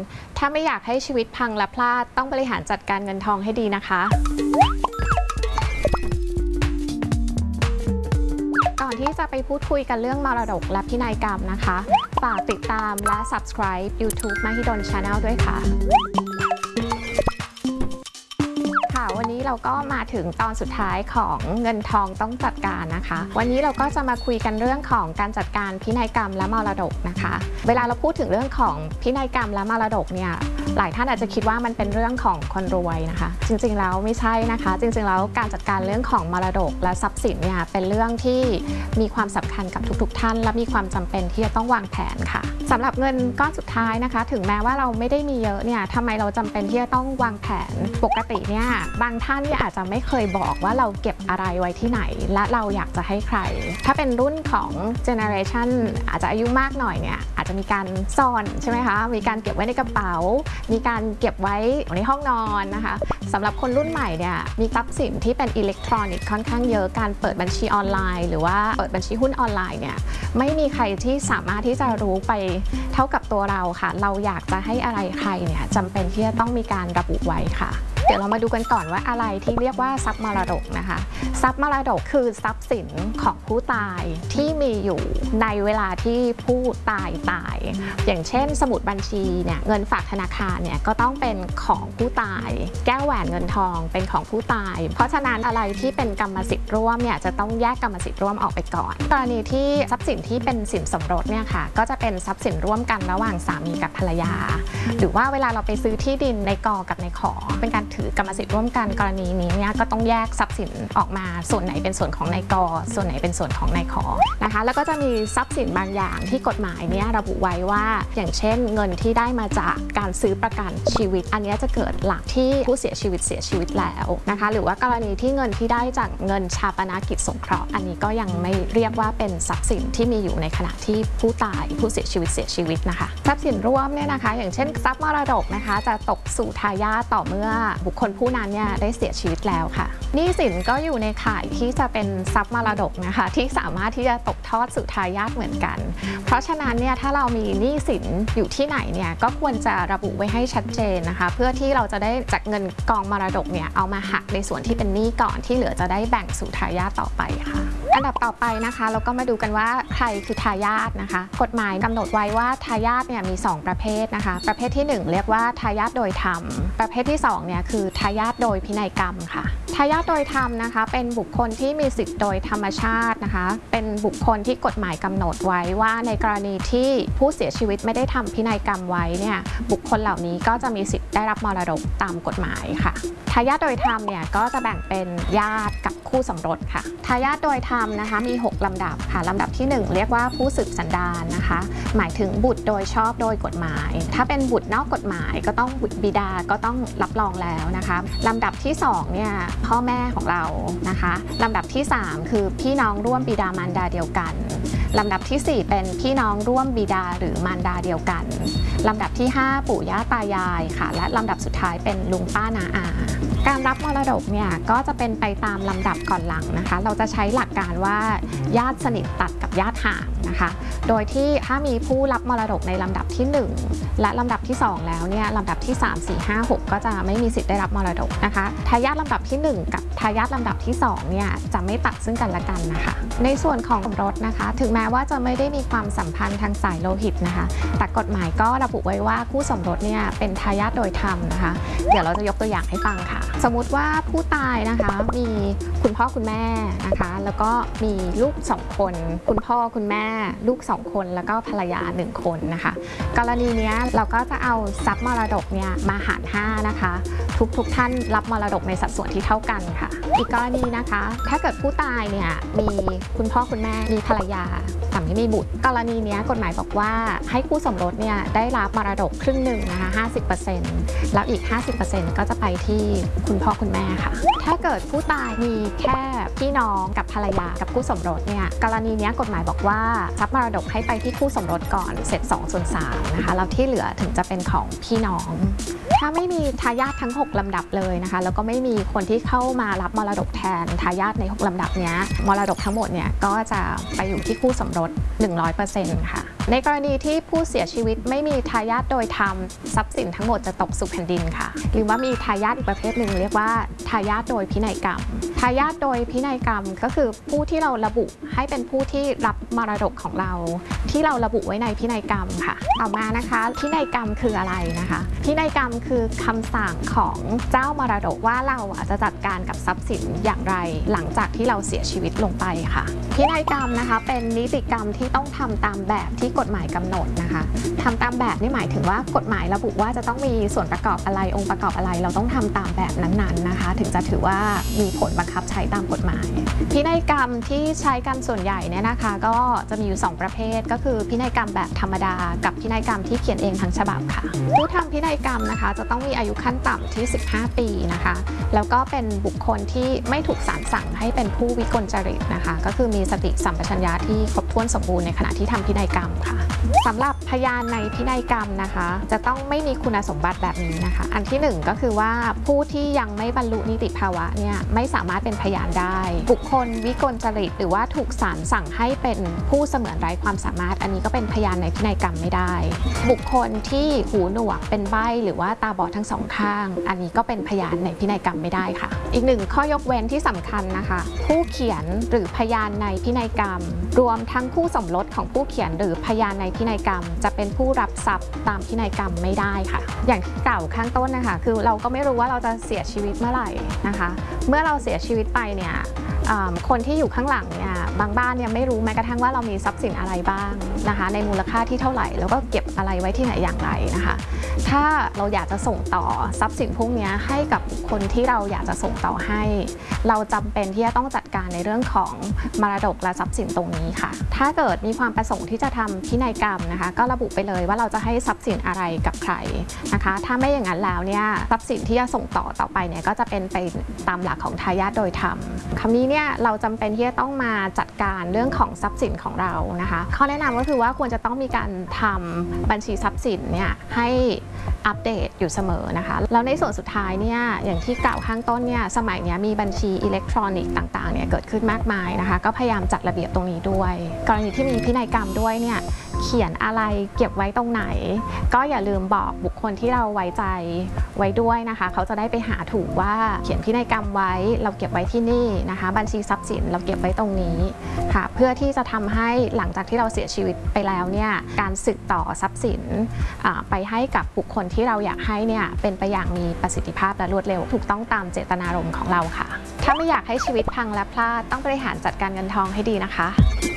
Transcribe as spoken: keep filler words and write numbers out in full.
ถ้าไม่อยากให้ชีวิตพังและพลาดต้องบริหารจัดการเงินทองให้ดีนะคะก่อนที่จะไปพูดคุยกันเรื่องมรดกและพินัยกรรมนะคะฝากติดตามและ Subscribe YouTube Mahidol Channel ด้วยค่ะวันนี้เราก็มาถึงตอนสุดท้ายของเงินทองต้องจัดการนะคะวันนี้เราก็จะมาคุยกันเรื่องของการจัดการพินัยกรรมและมรดกนะคะเวลาเราพูดถึงเรื่องของพินัยกรรมและมรดกเนี่ยหลายท่านอาจจะคิดว่ามันเป็นเรื่องของคนรวยนะคะจริงๆแล้วไม่ใช่นะคะจริงๆแล้วการจัดการเรื่องของมรดกและทรัพย์สินเนี่ยเป็นเรื่องที่มีความสำคัญกับทุกๆท่านและมีความจำเป็นที่จะต้องวางแผนค่ะสำหรับเงินก้อนสุดท้ายนะคะถึงแม้ว่าเราไม่ได้มีเยอะเนี่ยทำไมเราจำเป็นที่จะต้องวางแผนปกติเนี่ยบางท่านเนี่ยอาจจะไม่เคยบอกว่าเราเก็บอะไรไว้ที่ไหนและเราอยากจะให้ใครถ้าเป็นรุ่นของเจเนอเรชันอาจจะอายุมากหน่อยเนี่ยอาจจะมีการซ่อนใช่ไหมคะมีการเก็บไว้ในกระเป๋ามีการเก็บไว้ในห้องนอนนะคะสำหรับคนรุ่นใหม่เนี่ยมีทรัพย์สินที่เป็นอิเล็กทรอนิกส์ค่อนข้างเยอะการเปิดบัญชีออนไลน์หรือว่าเปิดบัญชีหุ้นออนไลน์เนี่ยไม่มีใครที่สามารถที่จะรู้ไปเท่ากับตัวเราค่ะเราอยากจะให้อะไรใครเนี่ยจำเป็นที่จะต้องมีการระบุไว้ค่ะเดี๋ยวเรามาดูกันก่อนว่าอะไรที่เรียกว่าทรัพย์มรดกนะคะทรัพย์มรดกคือทรัพย์สินของผู้ตายที่มีอยู่ในเวลาที่ผู้ตายตายอย่างเช่นสมุดบัญชีเนี่ยเงินฝากธนาคารเนี่ยก็ต้องเป็นของผู้ตายแก้วแหวนเงินทองเป็นของผู้ตายเพราะฉะนั้นอะไรที่เป็นกรรมสิทธิ์ร่วมเนี่ยจะต้องแยกกรรมสิทธิ์ร่วมออกไปก่อนกรณีที่ทรัพย์สินที่เป็นสินสมรสเนี่ยค่ะก็จะเป็นทรัพย์สินร่วมกันระหว่างสามีกับภรรยาหรือว่าเวลาเราไปซื้อที่ดินในกอกับในขอเป็นการถือกรรมสิทธิ์ร่วมกันกรณีนี้เนี่ยก็ต้องแยกทรัพย์สินออกมาส่วนไหนเป็นส่วนของนายกส่วนไหนเป็นส่วนของนายขอนะคะแล้วก็จะมีทรัพย์สินบางอย่างที่กฎหมายเนี่ยระบุไว้ว่าอย่างเช่นเงินที่ได้มาจากการซื้อประกันชีวิตอันนี้จะเกิดหลักที่ผู้เสียชีวิตเสียชีวิตแล้วนะคะหรือว่ากรณีที่เงินที่ได้จากเงินชาปนกิจสงเคราะห์อันนี้ก็ยังไม่เรียกว่าเป็นทรัพย์สินที่มีอยู่ในขณะที่ผู้ตายผู้เสียชีวิตเสียชีวิตนะคะทรัพย์สินร่วมเนี่ยนะคะอย่างเช่นทรัพย์มรดกนะคะจะตกสู่ทายาทต่อเมื่อบุคคลผู้นั้นเนี่ยได้เสียชีวิตแล้วค่ะหนี้สินก็อยู่ในข่ายที่จะเป็นทรัพย์มรดกนะคะที่สามารถที่จะตกทอดสู่ทายาทเหมือนกันเพราะฉะนั้นเนี่ยถ้าเรามีหนี้สินอยู่ที่ไหนเนี่ยก็ควรจะระบุไว้ให้ชัดเจนนะคะเพื่อที่เราจะได้จากเงินกองมรดกเนี่ยเอามาหักในส่วนที่เป็นหนี้ก่อนที่เหลือจะได้แบ่งสู่ทายาทต่อไปค่ะอันดับต่อไปนะคะเราก็มาดูกันว่าใครคือทายาทนะคะกฎหมายกำหนดไว้ว่าทายาทเนี่ยมีสองประเภทนะคะประเภทที่หนึ่งเรียกว่าทายาทโดยธรรมประเภทที่สองเนี่ยคือทายาทโดยพินัยกรรมค่ะทายาทโดยธรรมนะคะเป็นบุคคลที่มีสิทธิ์โดยธรรมชาตินะคะเป็นบุคคลที่กฎหมายกำหนดไว้ว่าในกรณีที่ผู้เสียชีวิตไม่ได้ทำพินัยกรรมไว้เนี่ยบุคคลเหล่านี้ก็จะมีสิทธิ์ได้รับมรดกตามกฎหมายค่ะทายาทโดยธรรมเนี่ยก็จะแบ่งเป็นญาติกับคู่สมรสค่ะทายาทโดยธรรมนะคะมีหกลำดับค่ะลำดับที่หนึ่งเรียกว่าผู้สืบสันดานนะคะหมายถึงบุตรโดยชอบโดยกฎหมายถ้าเป็นบุตรนอกกฎหมายก็ต้องบุตรบิดาก็ต้องรับรองแล้วนะคะลำดับที่สองเนี่ยพ่อแม่ของเรานะคะลำดับที่สามคือพี่น้องร่วมบิดามารดาเดียวกันลำดับที่สี่เป็นพี่น้องร่วมบิดาหรือมารดาเดียวกันลำดับที่ห้าปู่ย่าตายายค่ะและลำดับสุดท้ายเป็นลุงป้าน้าอาการรับมรดกเนี่ยก็จะเป็นไปตามลำดับก่อนหลังนะคะเราจะใช้หลักการว่าญาติสนิทตัดกับญาติห่างนะคะโดยที่ถ้ามีผู้รับมรดกในลำดับที่หนึ่งและลำดับที่สองแล้วเนี่ยลำดับที่สาม สี่ ห้า หกก็จะไม่มีสิทธิ์ได้รับมรดกนะคะทายาทลำดับที่หนึ่งกับทายาทลำดับที่สองเนี่ยจะไม่ตัดซึ่งกันและกันนะคะในส่วนของสมรสนะคะถึงแม้ว่าจะไม่ได้มีความสัมพันธ์ทางสายโลหิตนะคะแต่กฎหมายก็ระบุไว้ว่าคู่สมรสเนี่ยเป็นทายาทโดยธรรมนะคะเดี๋ยวเราจะยกตัวอย่างให้ฟังค่ะสมมุติว่าผู้ตายนะคะมีคุณพ่อคุณแม่นะคะแล้วก็มีลูกสองคนคุณพ่อคุณแม่ลูกสองคนแล้วก็ภรรยาหนึ่งคนนะคะกรณีนี้เราก็จะเอาทรัพย์มรดกเนี่ยมาหารห้านะคะทุกๆท่านรับมรดกในสัดส่วนที่เท่ากันค่ะอีกกรณีนะคะถ้าเกิดผู้ตายเนี่ยมีคุณพ่อคุณแม่มีภรรยาแต่ไม่มีบุตรกรณีนี้กฎหมายบอกว่าให้คู่สมรสเนี่ยได้รับมรดกครึ่งหนึ่งนะคะ ห้าสิบเปอร์เซ็นต์ แล้วอีก ห้าสิบเปอร์เซ็นต์ ก็จะไปที่คุณพ่อคุณแม่ค่ะถ้าเกิดผู้ตายมีแค่พี่น้องกับภรรยากับคู่สมรสเนี่ยกรณีนี้กฎหมายบอกว่าทรัพย์มรดกให้ไปที่คู่สมรสก่อนเสร็จสองส่วนสามนะคะแล้วที่เหลือถึงจะเป็นของพี่น้องถ้าไม่มีทายาททั้งหกลำดับเลยนะคะแล้วก็ไม่มีคนที่เข้ามารับมรดกแทนทายาทในหกลำดับนี้มรดกทั้งหมดเนี่ยก็จะไปอยู่ที่คู่สมรส หนึ่งร้อยเปอร์เซ็นต์ ค่ะในกรณีที่ผู้เสียชีวิตไม่มีทายาทโดยธรรมทรัพย์สินทั้งหมดจะตกสู่แผ่นดินค่ะหรือว่ามีทายาทอีกประเภทหนึ่งเรียกว่าทายาทโดยพินัยกรรมทายาทโดยพินัยกรรมก็คือผู้ที่เราระบุให้เป็นผู้ที่รับมรดกของเราที่เราระบุไว้ในพินัยกรรมค่ะต่อมานะคะพินัยกรรมคืออะไรนะคะพินัยกรรมคือคำสั่งของเจ้ามรดกว่าเราจะจัดการกับทรัพย์สินอย่างไรหลังจากที่เราเสียชีวิตลงไปค่ะพินัยกรรมนะคะเป็นนิติกรรมที่ต้องทำตามแบบที่กฎหมายกำหนดนะคะทำตามแบบนี่หมายถึงว่ากฎหมายระบุว่าจะต้องมีส่วนประกอบอะไรองค์ประกอบอะไรเราต้องทำตามแบบนั้นๆนะคะถึงจะถือว่ามีผลบังคับใช้ตามกฎหมายพินัยกรรมที่ใช้กันส่วนใหญ่เนี่ยนะคะก็จะมีอยู่สองประเภทก็คือพินัยกรรมแบบธรรมดากับพินัยกรรมที่เขียนเองทั้งฉบับค่ะผู้ทำพินัยกรรมนะคะจะต้องมีอายุขั้นต่ำที่สิบห้าปีนะคะแล้วก็เป็นบุคคลที่ไม่ถูกศาลสั่งให้เป็นผู้วิกลจริตนะคะก็คือมีสติสัมปชัญญะที่ครบถ้วนสมบูรณ์ในขณะที่ทำพินัยกรรมค่ะสำหรับพยานในพินัยกรรมนะคะจะต้องไม่มีคุณสมบัติแบบนี้นะคะอันที่หนึ่งก็คือว่าผู้ที่ยังไม่บรรลุนิติภาวะเนี่ยไม่สามารถเป็นพยานได้บุคคลวิกลจริตหรือว่าถูกศาลสั่งให้เป็นผู้เสมือนไร้ความสามารถอันนี้ก็เป็นพยานในพินัยกรรมไม่ได้บุคคลที่หูหนวกเป็นใบ้หรือว่าตาบอดทั้งสองข้างอันนี้ก็เป็นพยานในพินัยกรรมไม่ได้ค่ะอีกหนึ่งข้อยกเว้นที่สำคัญนะคะผู้เขียนหรือพยานในพินัยกรรมรวมทั้งคู่สมรสของผู้เขียนหรือพยานในพินัยกรรมจะเป็นผู้รับทรัพย์ตามพินัยกรรมไม่ได้ค่ะอย่างที่กล่าวข้างต้นนะคะคือเราก็ไม่รู้ว่าเราจะเสียชีวิตเมื่อไหร่นะคะเมื่อเราเสียชีวิตไปเนี่ยคนที่อยู่ข้างหลังเนี่ยบางบ้านเนี่ยไม่รู้แม้กระทั่งว่าเรามีทรัพย์สินอะไรบ้างนะคะในมูลค่าที่เท่าไหร่แล้วก็เก็บอะไรไว้ที่ไหนอย่างไรนะคะถ้าเราอยากจะส่งต่อทรัพย์สินพวกนี้ให้กับคนที่เราอยากจะส่งต่อให้เราจำเป็นที่จะต้องจัดการในเรื่องของมรดกและทรัพย์สินตรงนี้ค่ะถ้าเกิดมีความประสงค์ที่จะทำพินัยกรรมนะคะก็ระบุไปเลยว่าเราจะให้ทรัพย์สินอะไรกับใครนะคะถ้าไม่อย่างนั้นแล้วเนี่ยทรัพย์สินที่จะส่งต่อต่อไปเนี่ยก็จะเป็นไปตามหลักของทายาทโดยธรรมคำนี้เนี่ยเราจำเป็นที่จะต้องมาจัดการเรื่องของทรัพย์สินของเรานะคะข้อแนะนำก็คือว่าควรจะต้องมีการทำบัญชีทรัพย์สินเนี่ยให้อัปเดตอยู่เสมอนะคะแล้วในส่วนสุดท้ายเนี่ยอย่างที่กล่าวข้างต้นเนี่ยสมัยนี้มีบัญชีอิเล็กทรอนิกส์ต่างๆเนี่ยเกิดขึ้นมากมายนะคะก็พยายามจัดระเบียบตรงนี้ด้วยกรณีที่มีพินัยกรรมด้วยเนี่ยเขียนอะไรเก็บไว้ตรงไหนก็อย่าลืมบอกบุคคลที่เราไว้ใจไว้ด้วยนะคะเขาจะได้ไปหาถูกว่าเขียนพินัยกรรมไว้เราเก็บไว้ที่นี่นะคะบัญชีทรัพย์สินเราเก็บไว้ตรงนี้ค่ะเพื่อที่จะทำให้หลังจากที่เราเสียชีวิตไปแล้วเนี่ยการสืบต่อทรัพย์สินไปให้กับบุคคลที่เราอยากให้เนี่ยเป็นไปอย่างมีประสิทธิภาพและรวดเร็วถูกต้องตามเจตนารมณ์ของเราค่ะถ้าไม่อยากให้ชีวิตพังและพลาดต้องบริหารจัดการเงินทองให้ดีนะคะ